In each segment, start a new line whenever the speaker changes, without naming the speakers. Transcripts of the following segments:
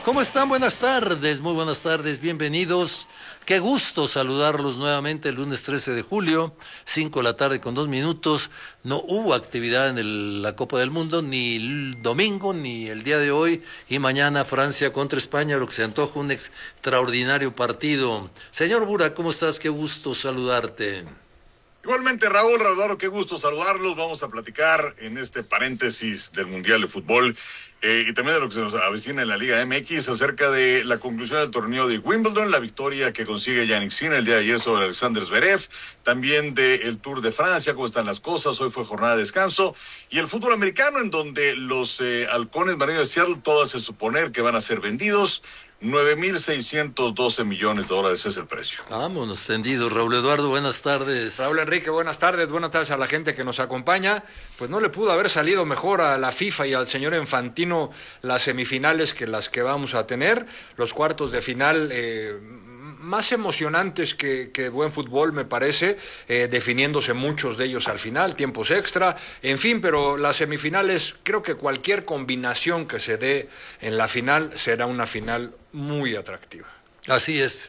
¿Cómo están? Buenas tardes, muy buenas tardes, bienvenidos. Qué gusto saludarlos nuevamente el lunes 13 de julio, 5 de la tarde con 2 minutos. No hubo actividad en la Copa del Mundo, ni el domingo, ni el día de hoy. Y mañana Francia contra España, lo que se antoja un extraordinario partido. Señor Bura, ¿cómo estás? Qué gusto saludarte.
Igualmente, Raúl, Raudaro, qué gusto saludarlos. Vamos a platicar en este paréntesis del Mundial de Fútbol y también de lo que se nos avecina en la Liga MX acerca de la conclusión del torneo de Wimbledon, la victoria que consigue Jannik Sinner el día de ayer sobre Alexander Zverev, también del Tour de Francia, cómo están las cosas. Hoy fue jornada de descanso y el fútbol americano, en donde los halcones marinos de Seattle, todos se suponer que van a ser vendidos. 9,612 millones de dólares es el precio.
Vámonos tendidos. Raúl Eduardo, buenas tardes.
Raúl Enrique, buenas tardes a la gente que nos acompaña. Pues no le pudo haber salido mejor a la FIFA y al señor Infantino las semifinales que las que vamos a tener. Los cuartos de final más emocionantes que buen fútbol, me parece, definiéndose muchos de ellos al final, tiempos extra, en fin, pero las semifinales, creo que cualquier combinación que se dé en la final será una final muy atractiva.
Así es,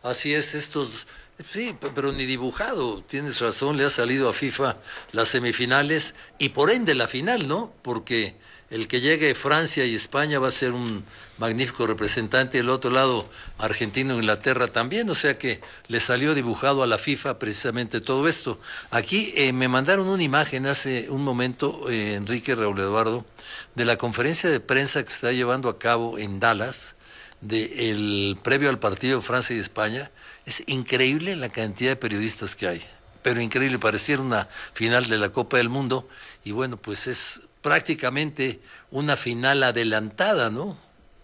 sí, pero ni dibujado, tienes razón, le ha salido a FIFA las semifinales y por ende la final, ¿no? Porque el que llegue Francia y España va a ser un magnífico representante, del otro lado Argentina e Inglaterra también, o sea que le salió dibujado a la FIFA precisamente todo esto. Aquí me mandaron una imagen hace un momento, Enrique, Raúl Eduardo, de la conferencia de prensa que se está llevando a cabo en Dallas, previo al partido de Francia y España. Es increíble la cantidad de periodistas que hay, pero increíble, pareciera una final de la Copa del Mundo, y bueno, pues es prácticamente una final adelantada, ¿no?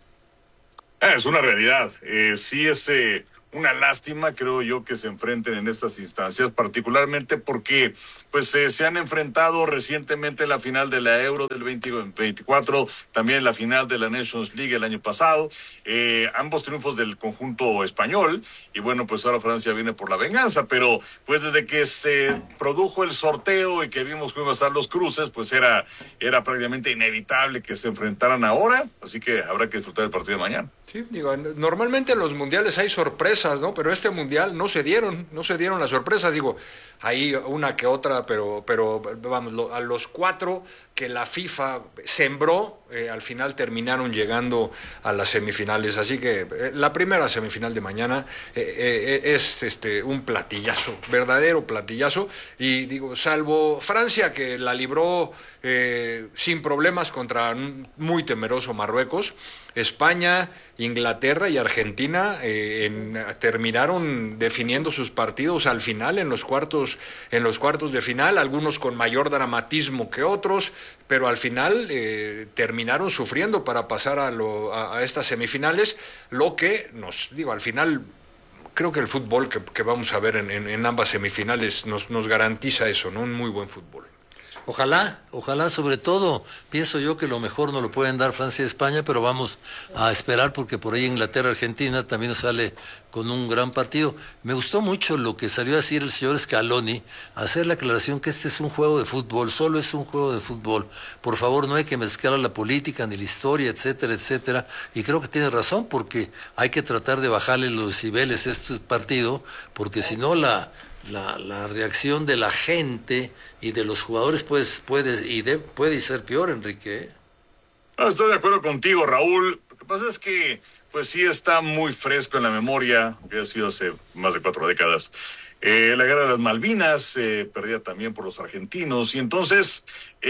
Es una realidad. Sí es una lástima, creo yo, que se enfrenten en estas instancias, particularmente porque pues se han enfrentado recientemente en la final de la Euro del 2024, también en la final de la Nations League el año pasado, ambos triunfos del conjunto español, y bueno, pues ahora Francia viene por la venganza, pero pues desde que se produjo el sorteo y que vimos cómo iban a estar los cruces, pues era prácticamente inevitable que se enfrentaran ahora, así que habrá que disfrutar el partido de mañana.
Sí, digo, normalmente en los mundiales hay sorpresas, ¿no? Pero este mundial no se dieron las sorpresas, digo, hay una que otra, pero vamos, a los 4 que la FIFA sembró, al final terminaron llegando a las semifinales, así que la primera semifinal de mañana es un platillazo, verdadero platillazo, y digo, salvo Francia, que la libró sin problemas contra un muy temeroso Marruecos, España, Inglaterra y Argentina terminaron definiendo sus partidos al final en los cuartos de final, algunos con mayor dramatismo que otros, pero al final terminaron sufriendo para pasar a estas semifinales, lo que al final creo que el fútbol que vamos a ver en ambas semifinales nos garantiza eso, ¿no? Un muy buen fútbol.
Ojalá, sobre todo, pienso yo que lo mejor no lo pueden dar Francia y España, pero vamos a esperar porque por ahí Inglaterra-Argentina también sale con un gran partido. Me gustó mucho lo que salió a decir el señor Scaloni, hacer la aclaración que este es un juego de fútbol, solo es un juego de fútbol. Por favor, no hay que mezclar la política ni la historia, etcétera, etcétera. Y creo que tiene razón porque hay que tratar de bajarle los decibeles a este partido, porque si no la reacción de la gente y de los jugadores puede ser peor, Enrique.
No, estoy de acuerdo contigo, Raúl. Lo que pasa es que pues sí está muy fresco en la memoria, que ha sido hace más de 4 décadas. La guerra de las Malvinas, perdida también por los argentinos, y entonces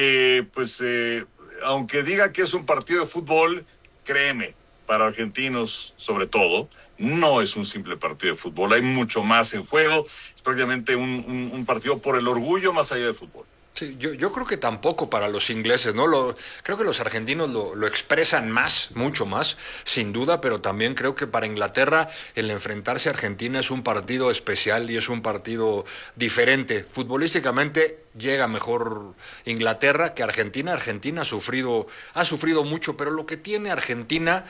aunque diga que es un partido de fútbol, créeme, para argentinos sobre todo, no es un simple partido de fútbol, hay mucho más en juego, es prácticamente un partido por el orgullo más allá del fútbol.
Sí, yo creo que tampoco para los ingleses, ¿no? Creo que los argentinos lo expresan más, mucho más, sin duda, pero también creo que para Inglaterra el enfrentarse a Argentina es un partido especial y es un partido diferente. Futbolísticamente llega mejor Inglaterra que Argentina. Argentina ha sufrido mucho, pero lo que tiene Argentina,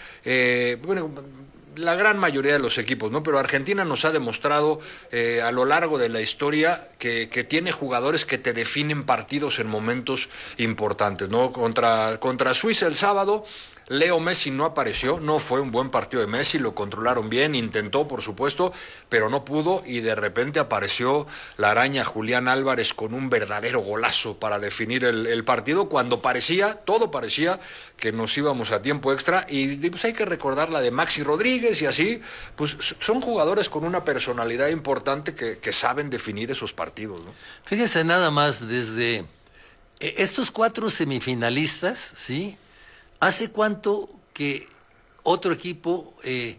la gran mayoría de los equipos, ¿no? Pero Argentina nos ha demostrado a lo largo de la historia que tiene jugadores que te definen partidos en momentos importantes, ¿no? Contra Suiza el sábado, Leo Messi no apareció, no fue un buen partido de Messi, lo controlaron bien, intentó por supuesto, pero no pudo y de repente apareció la araña Julián Álvarez con un verdadero golazo para definir el partido cuando todo parecía que nos íbamos a tiempo extra y pues hay que recordar la de Maxi Rodríguez y así, pues son jugadores con una personalidad importante que saben definir esos partidos, ¿no?
Fíjese nada más, desde estos 4 semifinalistas, ¿sí? ¿Hace cuánto que otro equipo,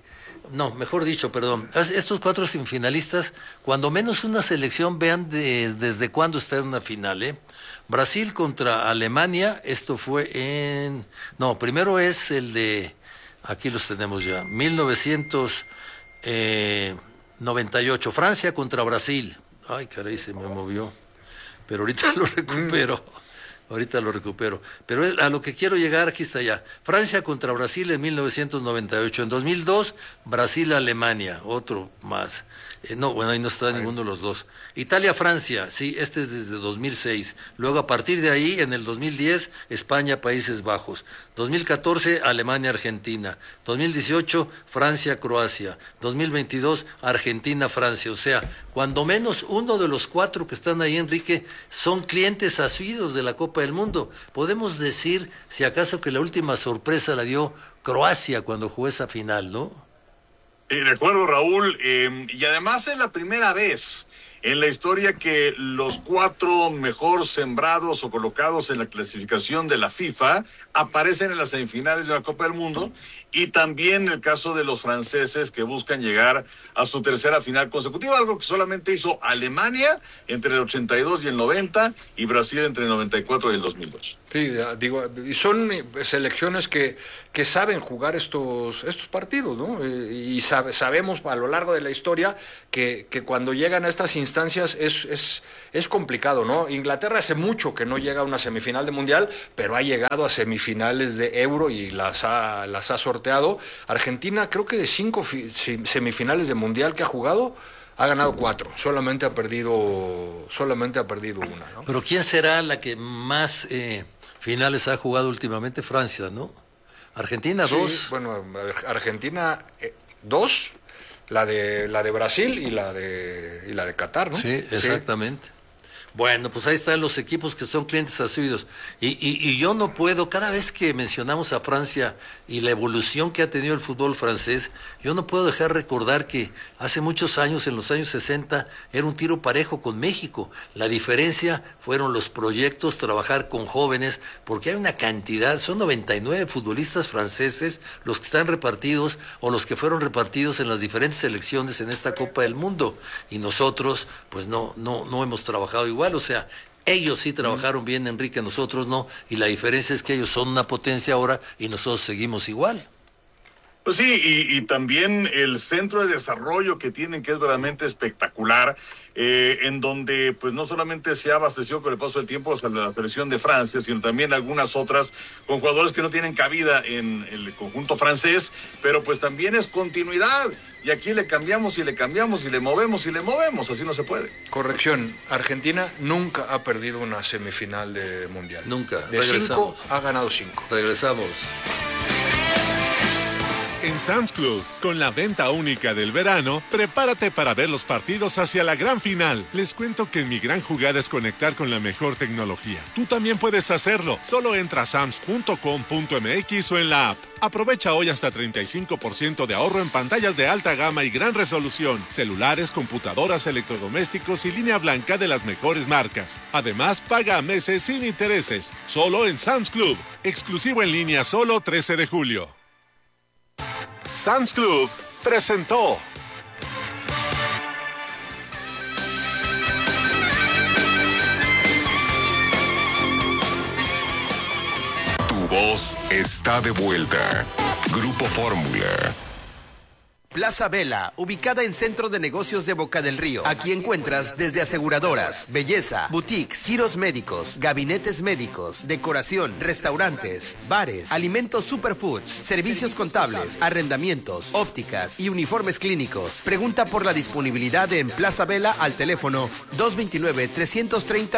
estos 4 semifinalistas, cuando menos una selección, vean desde cuándo está en una final, Brasil contra Alemania, esto fue primero es el de, aquí los tenemos ya, 1998, Francia contra Brasil. Ay, caray, se me movió, pero ahorita lo recupero. Pero a lo que quiero llegar, aquí está ya. Francia contra Brasil en 1998. En 2002, Brasil-Alemania, otro más. Ahí no está ninguno de los dos. Italia-Francia, sí, este es desde 2006. Luego, a partir de ahí, en el 2010, España-Países Bajos. 2014, Alemania-Argentina. 2018, Francia-Croacia. 2022, Argentina-Francia. O sea, cuando menos uno de los 4 que están ahí, Enrique, son clientes asiduos de la Copa del Mundo. Podemos decir, si acaso, que la última sorpresa la dio Croacia cuando jugó esa final, ¿no?
De acuerdo, Raúl, y además es la primera vez en la historia que los 4 mejor sembrados o colocados en la clasificación de la FIFA aparecen en las semifinales de la Copa del Mundo, y también el caso de los franceses que buscan llegar a su tercera final consecutiva, algo que solamente hizo Alemania entre el 82 y el 90 y Brasil entre el 94 y el 2002.
Sí, digo, y son selecciones que saben jugar estos partidos, ¿no? Y sabemos a lo largo de la historia que cuando llegan a estas instancias es complicado, ¿no? Inglaterra hace mucho que no llega a una semifinal de Mundial, pero ha llegado a semifinales de Euro y las ha sorteado. Argentina, creo que de 5 semifinales de Mundial que ha jugado, ha ganado 4, solamente ha perdido una, ¿no?
Pero ¿quién será la que más finales ha jugado últimamente? Francia, ¿no? Argentina, 2.
Sí, bueno, Argentina 2, la de Brasil y la de Qatar, ¿no?
Sí, exactamente. Sí. Bueno, pues ahí están los equipos que son clientes asiduos. Y yo no puedo, cada vez que mencionamos a Francia y la evolución que ha tenido el fútbol francés, yo no puedo dejar de recordar que hace muchos años, en los años 60, era un tiro parejo con México. La diferencia fueron los proyectos, trabajar con jóvenes, porque hay una cantidad, son 99 futbolistas franceses los que están repartidos o los que fueron repartidos en las diferentes selecciones en esta Copa del Mundo. Y nosotros, pues no hemos trabajado igual. O sea, ellos sí trabajaron bien, Enrique, nosotros no, y la diferencia es que ellos son una potencia ahora y nosotros seguimos igual.
Pues sí, y también el centro de desarrollo que tienen, que es verdaderamente espectacular, en donde pues no solamente se ha abastecido con el paso del tiempo hasta la selección de Francia, sino también algunas otras con jugadores que no tienen cabida en el conjunto francés, pero pues también es continuidad, y aquí le cambiamos y le cambiamos y le movemos y le movemos, así no se puede.
Corrección, Argentina nunca ha perdido una semifinal de Mundial.
Nunca.
De 5 ha ganado 5.
Regresamos.
En Sam's Club, con la venta única del verano, prepárate para ver los partidos hacia la gran final. Les cuento que mi gran jugada es conectar con la mejor tecnología. Tú también puedes hacerlo. Solo entra a sams.com.mx o en la app. Aprovecha hoy hasta 35% de ahorro en pantallas de alta gama y gran resolución, celulares, computadoras, electrodomésticos y línea blanca de las mejores marcas. Además, paga a meses sin intereses. Solo en Sam's Club. Exclusivo en línea solo 13 de julio. Sam's Club presentó.
Tu voz está de vuelta. Grupo Fórmula.
Plaza Vela, ubicada en Centro de Negocios de Boca del Río. Aquí encuentras desde aseguradoras, belleza, boutiques, giros médicos, gabinetes médicos, decoración, restaurantes, bares, alimentos superfoods, servicios contables, arrendamientos, ópticas y uniformes clínicos. Pregunta por la disponibilidad en Plaza Vela al teléfono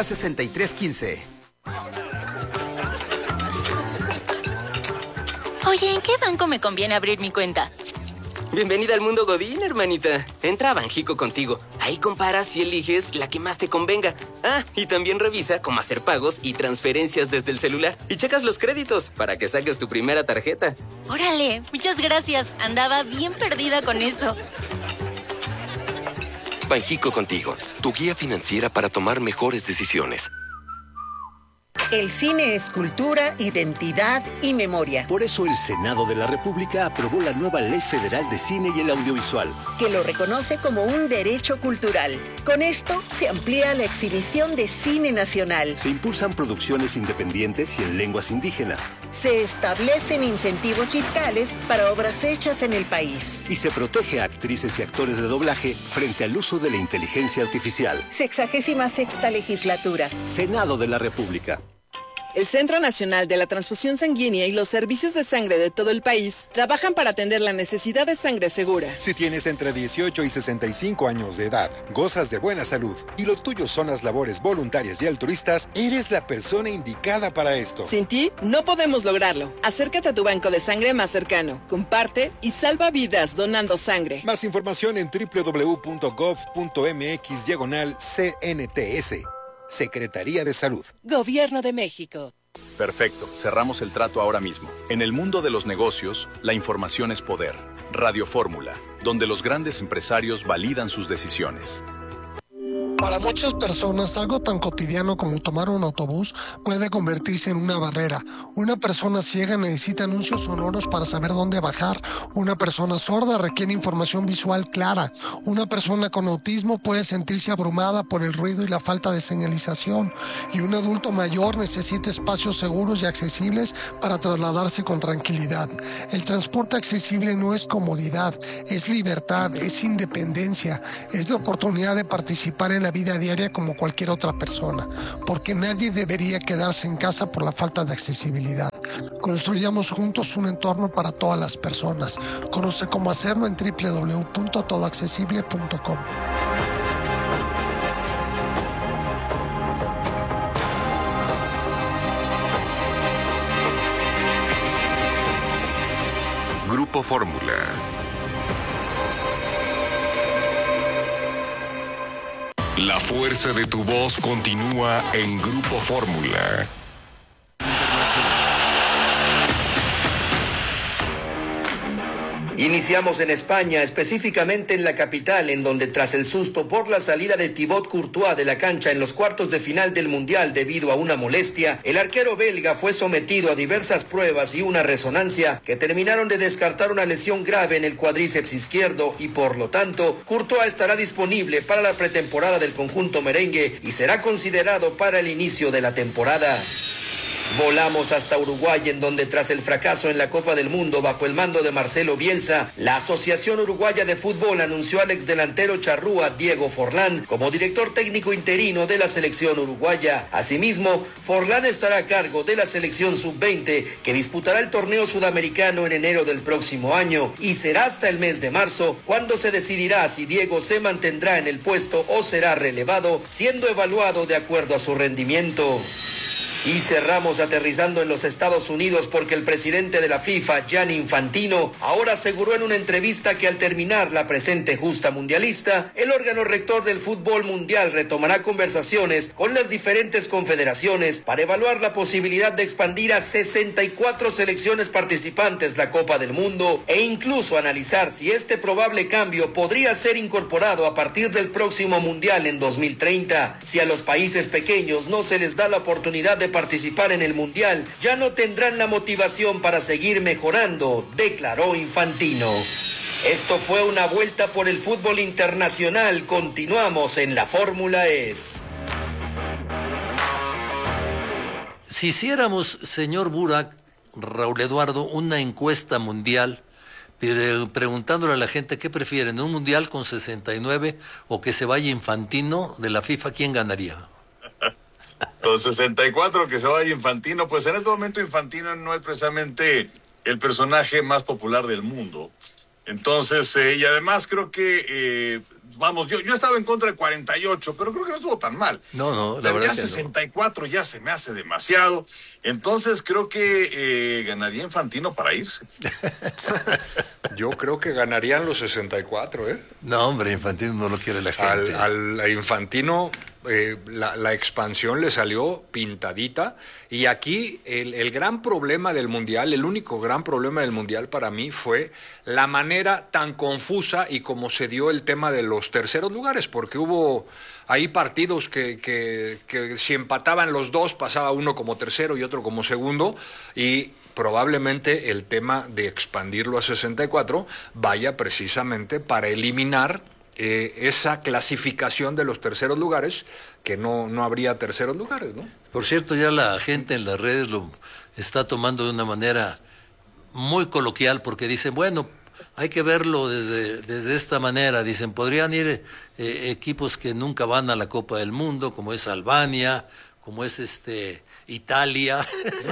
229-330-6315.
Oye, ¿en qué banco me conviene abrir mi cuenta?
Bienvenida al mundo Godín, hermanita. Entra a Banjico contigo. Ahí comparas y eliges la que más te convenga. Ah, y también revisa cómo hacer pagos y transferencias desde el celular. Y checas los créditos para que saques tu primera tarjeta.
Órale, muchas gracias. Andaba bien perdida con eso.
Banjico contigo, tu guía financiera para tomar mejores decisiones.
El cine es cultura, identidad y memoria.
Por eso el Senado de la República aprobó la nueva Ley Federal de Cine y el Audiovisual,
que lo reconoce como un derecho cultural. Con esto se amplía la exhibición de cine nacional.
Se impulsan producciones independientes y en lenguas indígenas.
Se establecen incentivos fiscales para obras hechas en el país.
Y se protege a actrices y actores de doblaje frente al uso de la inteligencia artificial.
66ª legislatura.
Senado de la República.
El Centro Nacional de la Transfusión Sanguínea y los servicios de sangre de todo el país trabajan para atender la necesidad de sangre segura.
Si tienes entre 18 y 65 años de edad, gozas de buena salud y lo tuyo son las labores voluntarias y altruistas, eres la persona indicada para esto.
Sin ti, no podemos lograrlo. Acércate a tu banco de sangre más cercano, comparte y salva vidas donando sangre.
Más información en www.gov.mx/CNTS. Secretaría de Salud.
Gobierno de México.
Perfecto, cerramos el trato ahora mismo. En el mundo de los negocios, la información es poder. Radio Fórmula, donde los grandes empresarios validan sus decisiones.
Para muchas personas, algo tan cotidiano como tomar un autobús puede convertirse en una barrera. Una persona ciega necesita anuncios sonoros para saber dónde bajar. Una persona sorda requiere información visual clara. Una persona con autismo puede sentirse abrumada por el ruido y la falta de señalización. Y un adulto mayor necesita espacios seguros y accesibles para trasladarse con tranquilidad. El transporte accesible no es comodidad, es libertad, es independencia, es la oportunidad de participar en la vida diaria como cualquier otra persona, porque nadie debería quedarse en casa por la falta de accesibilidad. Construyamos juntos un entorno para todas las personas. Conoce cómo hacerlo en www.todoaccesible.com.
Grupo Fórmula. La fuerza de tu voz continúa en Grupo Fórmula.
Iniciamos en España, específicamente en la capital, en donde tras el susto por la salida de Thibaut Courtois de la cancha en los cuartos de final del Mundial debido a una molestia, el arquero belga fue sometido a diversas pruebas y una resonancia que terminaron de descartar una lesión grave en el cuádriceps izquierdo y por lo tanto, Courtois estará disponible para la pretemporada del conjunto merengue y será considerado para el inicio de la temporada. Volamos hasta Uruguay, en donde tras el fracaso en la Copa del Mundo bajo el mando de Marcelo Bielsa, la Asociación Uruguaya de Fútbol anunció al exdelantero charrúa Diego Forlán como director técnico interino de la selección uruguaya. Asimismo, Forlán estará a cargo de la selección sub-20 que disputará el torneo sudamericano en enero del próximo año y será hasta el mes de marzo cuando se decidirá si Diego se mantendrá en el puesto o será relevado, siendo evaluado de acuerdo a su rendimiento. Y cerramos aterrizando en los Estados Unidos porque el presidente de la FIFA, Gianni Infantino, ahora aseguró en una entrevista que al terminar la presente justa mundialista, el órgano rector del fútbol mundial retomará conversaciones con las diferentes confederaciones para evaluar la posibilidad de expandir a 64 selecciones participantes la Copa del Mundo e incluso analizar si este probable cambio podría ser incorporado a partir del próximo mundial en 2030. Si a los países pequeños no se les da la oportunidad de participar en el Mundial, ya no tendrán la motivación para seguir mejorando, declaró Infantino. Esto fue una vuelta por el fútbol internacional. Continuamos en La Fórmula Es.
Si hiciéramos, señor Burak, Raúl Eduardo, una encuesta mundial, preguntándole a la gente qué prefieren, un mundial con 69 o que se vaya Infantino de la FIFA, ¿quién ganaría?
Los 64 que se vaya Infantino, pues en este momento Infantino no es precisamente el personaje más popular del mundo. Entonces, y además creo que vamos, yo estaba en contra de 48, pero creo que no estuvo tan mal.
No, la
pero
verdad
ya
que
64 ya se me hace demasiado. Entonces creo que ganaría Infantino para irse.
Yo creo que ganarían los 64, ¿eh?
No, hombre, Infantino no lo quiere la gente.
Al Infantino la expansión le salió pintadita, y aquí el gran problema del Mundial, el único gran problema del Mundial para mí fue la manera tan confusa y como se dio el tema de los terceros lugares, porque hubo ahí partidos que si empataban los dos pasaba uno como tercero y otro como segundo, y probablemente el tema de expandirlo a 64 vaya precisamente para eliminar esa clasificación de los terceros lugares, que no habría terceros lugares, ¿no?
Por cierto, ya la gente en las redes lo está tomando de una manera muy coloquial, porque dicen, bueno, hay que verlo desde esta manera. Dicen, podrían ir equipos que nunca van a la Copa del Mundo, como es Albania, como es Italia.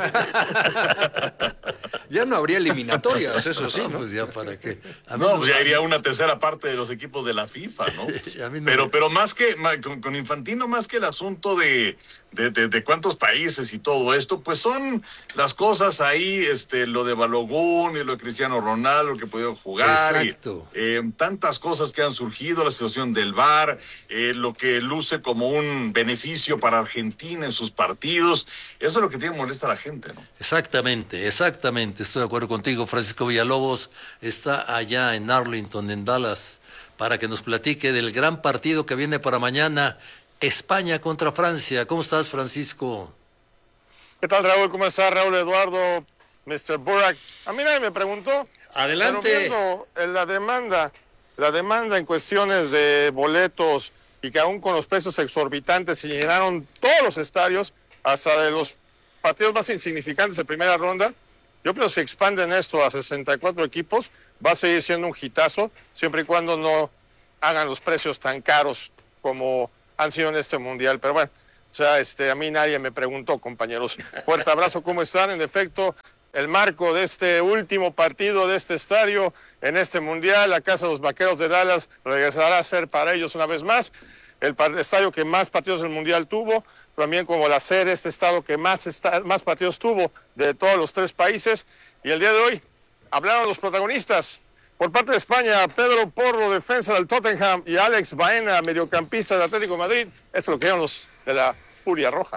Ya no habría eliminatorias, eso sí, ¿no?
Pues ya para qué.
Pues ya iría una tercera parte de los equipos de la FIFA, ¿no? Pero más que con Infantino, más que el asunto de cuántos países y todo esto, pues son las cosas ahí, lo de Balogun y lo de Cristiano Ronaldo que pudieron jugar.
Exacto.
Y, tantas cosas que han surgido, la situación del VAR, lo que luce como un beneficio para Argentina en sus partidos. Eso es lo que tiene molesta a la gente, ¿no?
Exactamente. Estoy de acuerdo contigo. Francisco Villalobos está allá en Arlington, en Dallas, para que nos platique del gran partido que viene para mañana, España contra Francia. ¿Cómo estás, Francisco?
¿Qué tal, Raúl? ¿Cómo estás, Raúl Eduardo, Mr. Burak? A mí nadie me preguntó.
Adelante.
Pero viendo la demanda en cuestiones de boletos, y que aún con los precios exorbitantes se llenaron todos los estadios, hasta de los partidos más insignificantes de primera ronda. Yo creo que si expanden esto a 64 equipos, va a seguir siendo un hitazo, siempre y cuando no hagan los precios tan caros como han sido en este Mundial. Pero bueno, a mí nadie me preguntó, compañeros. Fuerte abrazo, ¿cómo están? En efecto, el marco de este último partido de este estadio en este Mundial, la Casa de los Vaqueros de Dallas, regresará a ser para ellos una vez más el estadio que más partidos del Mundial tuvo, también como la sede, este estado que más partidos tuvo de todos los tres países. Y el día de hoy hablaron los protagonistas. Por parte de España, Pedro Porro, defensa del Tottenham, y Alex Baena, mediocampista del Atlético de Madrid. Esto es lo que eran los de la Furia Roja.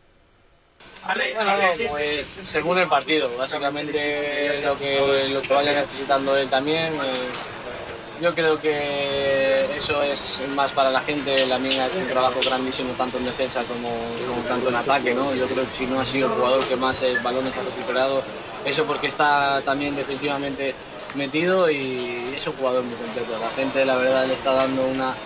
Bueno, pues según el partido, básicamente lo que vaya necesitando él también. Yo creo que eso es más para la gente. Lamine ha hecho un trabajo grandísimo tanto en defensa como tanto en ataque, ¿no? Yo creo que si no ha sido el jugador que más balones ha recuperado, eso porque está también defensivamente metido, y es un jugador muy completo. La gente, la verdad, le está dando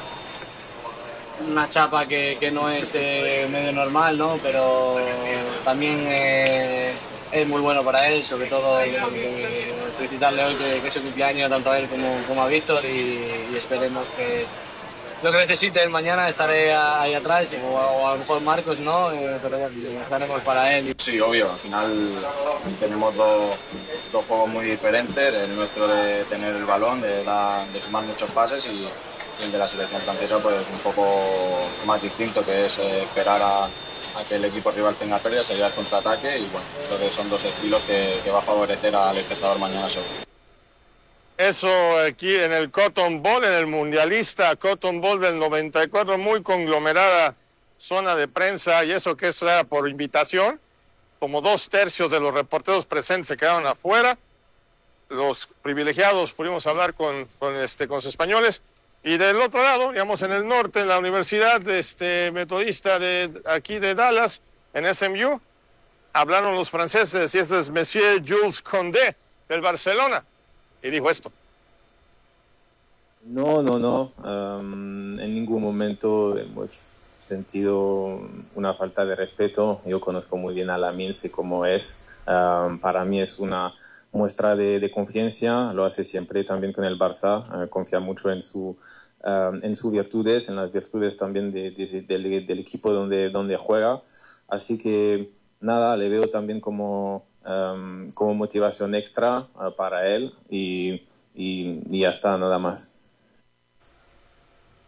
una chapa que no es medio normal, ¿no? Pero también es muy bueno para él, sobre todo felicitarle hoy que es su cumpleaños, tanto a él como a Víctor, y esperemos que lo que necesite él mañana. Estaré ahí atrás, o a lo mejor Marcos, ¿no? Pero bueno, estaremos para él.
Sí, obvio, al final tenemos dos juegos muy diferentes, el nuestro de tener el balón, de sumar muchos pases, y el de la selección francesa pues un poco más distinto, que es esperar a que el equipo rival tenga pérdida, salir al contraataque, y bueno, creo que son dos estilos que va a favorecer al espectador mañana seguro.
Eso aquí en el Cotton Bowl, en el mundialista Cotton Bowl del 94, muy conglomerada zona de prensa, y eso que eso era por invitación. Como 2/3 de los reporteros presentes se quedaron afuera. Los privilegiados pudimos hablar con los españoles. Y del otro lado, digamos en el norte, en la Universidad Metodista de aquí de Dallas, en SMU, hablaron los franceses, y este es Monsieur Jules Condé, del Barcelona, y dijo esto.
No. En ningún momento hemos sentido una falta de respeto. Yo conozco muy bien a Lamine, sé cómo es. Para mí es una muestra de confianza, lo hace siempre también con el Barça, confía mucho en sus virtudes, en las virtudes también del equipo donde juega. Así que nada, le veo también como motivación extra para él, y ya está, nada más.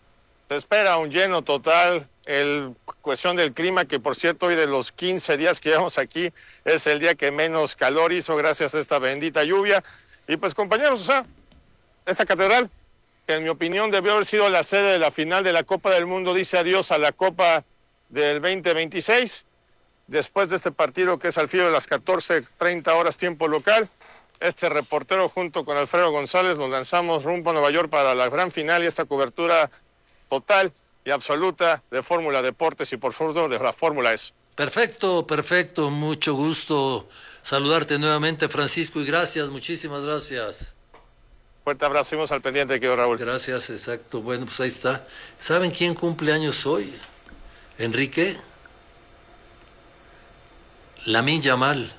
Se espera un lleno total. Cuestión del clima, que por cierto hoy de los 15 días que llevamos aquí es el día que menos calor hizo gracias a esta bendita lluvia. Y pues compañeros, o sea, esta catedral, que en mi opinión debió haber sido la sede de la final de la Copa del Mundo, dice adiós a la Copa del 2026. Después de este partido, que es al filo de las 14:30 horas tiempo local, este reportero junto con Alfredo González nos lanzamos rumbo a Nueva York para la gran final y esta cobertura total y absoluta de Fórmula Deportes y por favor de la Fórmula S.
Perfecto, perfecto, mucho gusto saludarte nuevamente, Francisco, y gracias, muchísimas gracias.
Fuerte abrazo, seguimos al pendiente, querido Raúl.
Gracias, exacto, bueno, pues ahí está. ¿Saben quién cumple años hoy? Enrique. Lamine Yamal.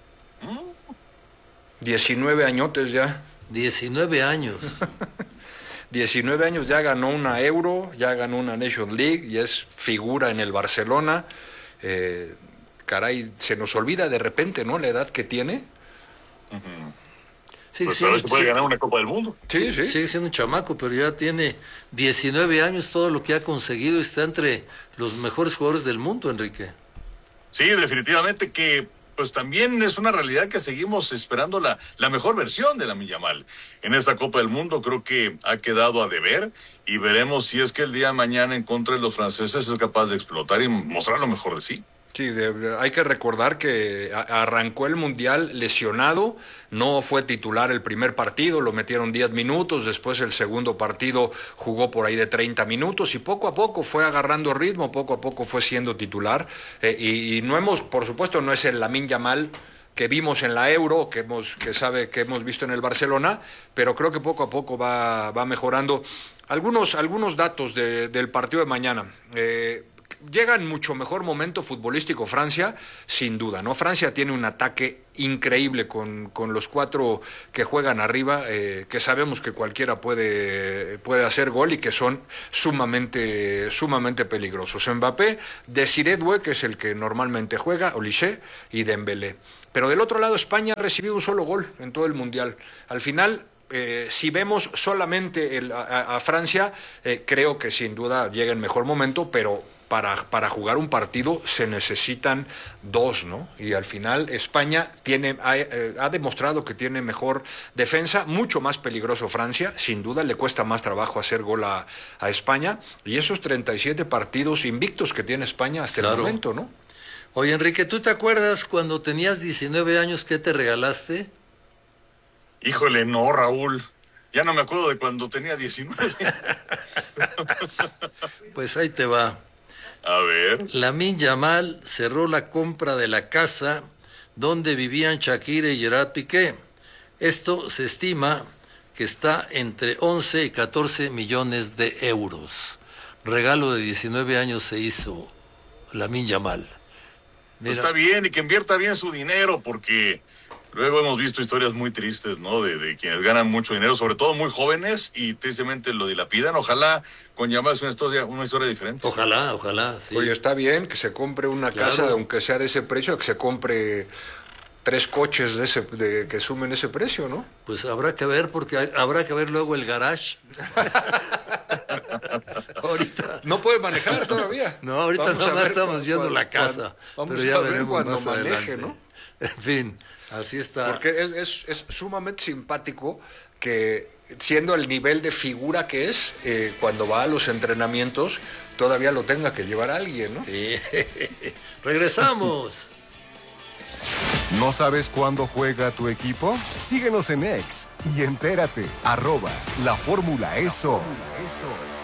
19 añotes ya.
19 años.
19 años, ya ganó una Euro, ya ganó una Nations League y es figura en el Barcelona. Caray, se nos olvida de repente, ¿no? La edad que tiene.
Sí, pues ahora se puede ganar una Copa del Mundo.
Sí. Sigue siendo un chamaco, pero ya tiene 19 años, todo lo que ha conseguido, está entre los mejores jugadores del mundo, Enrique.
Sí, definitivamente que pues también es una realidad que seguimos esperando la mejor versión de Lamine Yamal. En esta Copa del Mundo creo que ha quedado a deber y veremos si es que el día de mañana en contra de los franceses es capaz de explotar y mostrar lo mejor de sí.
Sí, hay que recordar que arrancó el Mundial lesionado, no fue titular el primer partido, lo metieron 10 minutos, después el segundo partido jugó por ahí de 30 minutos y poco a poco fue agarrando ritmo, poco a poco fue siendo titular y no hemos, por supuesto, no es el Lamine Yamal que vimos en la Euro, que hemos visto en el Barcelona, pero creo que poco a poco va mejorando. Algunos datos del partido de mañana. Llega en mucho mejor momento futbolístico Francia, sin duda, ¿no? Francia tiene un ataque increíble con los 4 que juegan arriba, que sabemos que cualquiera puede hacer gol y que son sumamente peligrosos. Mbappé, Desiré Doué, que es el que normalmente juega, Olise y Dembélé. Pero del otro lado, España ha recibido un solo gol en todo el Mundial. Al final, si vemos solamente a Francia, creo que sin duda llega en mejor momento, pero para jugar un partido se necesitan 2, ¿no? Y al final España ha demostrado que tiene mejor defensa, mucho más peligroso Francia, sin duda le cuesta más trabajo hacer gol a España, y esos 37 partidos invictos que tiene España hasta el momento, ¿no?
Oye, Enrique, ¿tú te acuerdas cuando tenías 19 años qué te regalaste?
Híjole, no, Raúl. Ya no me acuerdo de cuando tenía 19.
Pues ahí te va.
A ver.
Lamine Yamal cerró la compra de la casa donde vivían Shakira y Gerard Piqué. Esto se estima que está entre 11 y 14 millones de euros. Regalo de 19 años se hizo Lamine Yamal.
Pues está bien, y que invierta bien su dinero, porque luego hemos visto historias muy tristes, ¿no? De quienes ganan mucho dinero, sobre todo muy jóvenes, y tristemente lo dilapidan. Ojalá con Yamal sea una historia diferente.
Ojalá, sí.
Oye, está bien que se compre una casa, aunque sea de ese precio, que se compre 3 coches que sumen ese precio, ¿no?
Pues habrá que ver, porque habrá que ver luego el garage.
Ahorita no puede manejar todavía.
No, ahorita nada más estamos viendo la casa. Pero ya veremos más adelante, ¿no? En fin, así está.
Porque es sumamente simpático que, siendo el nivel de figura que es, cuando va a los entrenamientos, todavía lo tenga que llevar alguien, ¿no?
Sí. Regresamos.
¿No sabes cuándo juega tu equipo? Síguenos en X y entérate. @LaFórmulaEso.